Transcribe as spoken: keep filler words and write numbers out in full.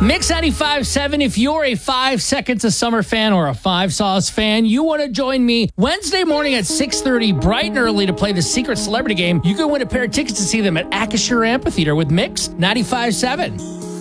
Mix ninety-five point seven. If you're a Five Seconds of Summer fan or a Five Sauce fan, you want to join me Wednesday morning at six thirty, bright and early, to play the Secret Celebrity Game. You can win a pair of tickets to see them at Acrisure Amphitheater with Mix ninety-five point seven.